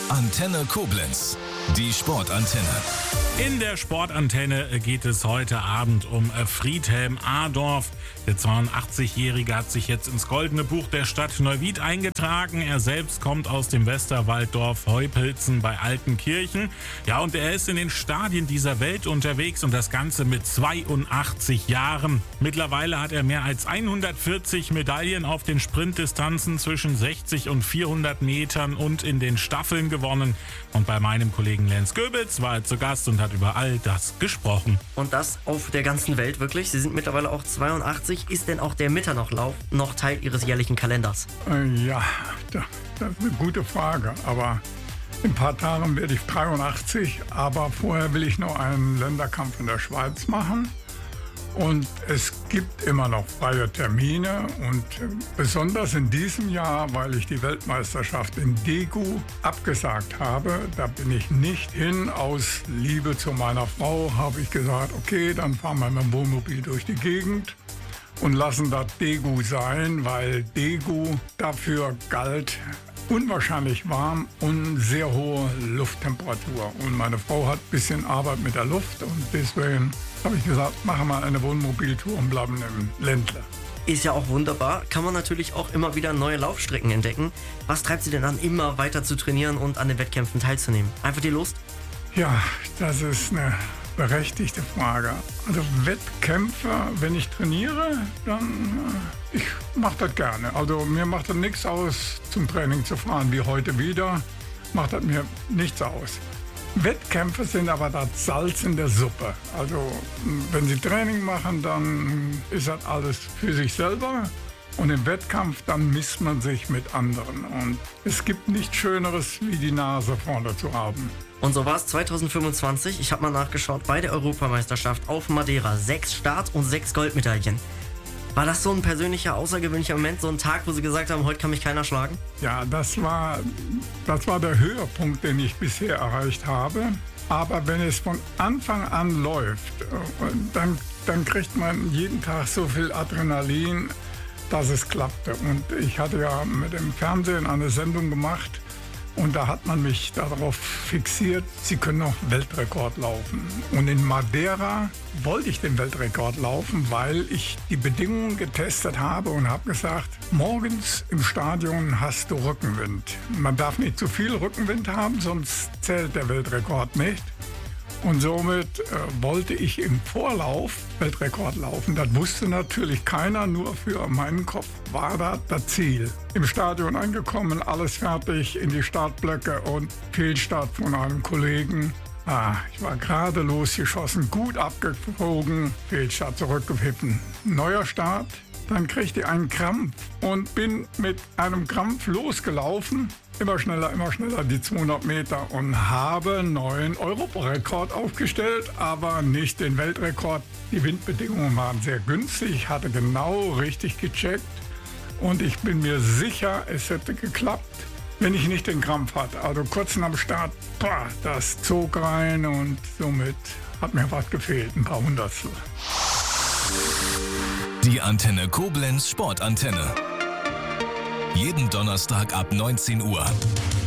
Antenne Koblenz, die Sportantenne. In der Sportantenne geht es heute Abend um Friedhelm Adorf. Der 82-Jährige hat sich jetzt ins Goldene Buch der Stadt Neuwied eingetragen. Er selbst kommt aus dem Westerwalddorf Heupelzen bei Altenkirchen. Ja, und er ist in den Stadien dieser Welt unterwegs und das Ganze mit 82 Jahren. Mittlerweile hat er mehr als 140 Medaillen auf den Sprintdistanzen zwischen 60 und 400 Metern und in den Staffeln gewonnen. Und bei meinem Kollegen Lenz Goebels war er zu Gast und hat über all das gesprochen. Und das auf der ganzen Welt wirklich. Sie sind mittlerweile auch 82. Ist denn auch der Mitternachlauf noch Teil Ihres jährlichen Kalenders? Ja, das ist eine gute Frage. Aber in ein paar Tagen werde ich 83. Aber vorher will ich noch einen Länderkampf in der Schweiz machen. Und es gibt immer noch freie Termine und besonders in diesem Jahr, weil ich die Weltmeisterschaft in Daegu abgesagt habe, da bin ich nicht hin. Aus Liebe zu meiner Frau habe ich gesagt, okay, dann fahren wir mit dem Wohnmobil durch die Gegend und lassen das Daegu sein, weil Daegu dafür galt, unwahrscheinlich warm und sehr hohe Lufttemperatur. Und meine Frau hat ein bisschen Arbeit mit der Luft und deswegen habe ich gesagt, machen wir eine Wohnmobiltour und bleiben im Ländle. Ist ja auch wunderbar. Kann man natürlich auch immer wieder neue Laufstrecken entdecken. Was treibt Sie denn an, immer weiter zu trainieren und an den Wettkämpfen teilzunehmen? Einfach die Lust? Ja, das ist eine berechtigte Frage. Also Wettkämpfe, wenn ich trainiere, dann ich mache das gerne. Also mir macht das nichts aus, zum Training zu fahren, wie heute wieder, macht das mir nichts aus. Wettkämpfe sind aber das Salz in der Suppe. Also wenn Sie Training machen, dann ist das alles für sich selber. Und im Wettkampf, dann misst man sich mit anderen. Und es gibt nichts Schöneres, wie die Nase vorne zu haben. Und so war es 2025. Ich habe mal nachgeschaut, bei der Europameisterschaft auf Madeira. 6 Start- und 6 Goldmedaillen. War das so ein persönlicher, außergewöhnlicher Moment, so ein Tag, wo Sie gesagt haben, heute kann mich keiner schlagen? Ja, das war der Höhepunkt, den ich bisher erreicht habe. Aber wenn es von Anfang an läuft, dann kriegt man jeden Tag so viel Adrenalin, dass es klappte. Und ich hatte ja mit dem Fernsehen eine Sendung gemacht und da hat man mich darauf fixiert, Sie können noch Weltrekord laufen. Und in Madeira wollte ich den Weltrekord laufen, weil ich die Bedingungen getestet habe und habe gesagt, morgens im Stadion hast du Rückenwind. Man darf nicht zu viel Rückenwind haben, sonst zählt der Weltrekord nicht. Und somit wollte ich im Vorlauf Weltrekord laufen. Das wusste natürlich keiner, nur für meinen Kopf war das Ziel. Im Stadion angekommen, alles fertig, in die Startblöcke und Fehlstart von einem Kollegen. Ich war gerade losgeschossen, gut abgeflogen, Fehlstart zurückgepfiffen. Neuer Start, dann kriegte ich einen Krampf und bin mit einem Krampf losgelaufen. Immer schneller die 200 Meter und habe einen neuen Europarekord aufgestellt, aber nicht den Weltrekord. Die Windbedingungen waren sehr günstig, ich hatte genau richtig gecheckt und ich bin mir sicher, es hätte geklappt, wenn ich nicht den Krampf hatte. Also kurz nach dem Start, das zog rein und somit hat mir was gefehlt, ein paar Hundertstel. Die Antenne Koblenz Sportantenne. Jeden Donnerstag ab 19 Uhr.